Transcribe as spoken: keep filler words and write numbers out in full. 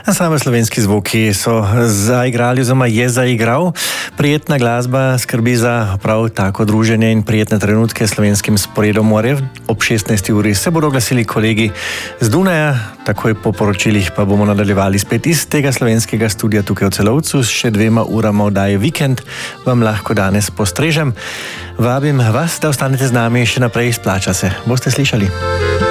Ansambel Slovenski zvoki so zaigrali oziroma je zaigral. Prijetna glasba skrbi za prav tako druženje in prijetne trenutke s slovenskim sporedom More. Ob šestnajsti uri se bodo oglasili kolegi z Dunaja, takoj po poročilih pa bomo nadaljevali spet iz tega slovenskega studia tukaj v Celovcu. S še dvema urama oddaje Vikend vam lahko danes postrežem. Vabim vas, da ostanete z nami še naprej, splača se. Boste slišali.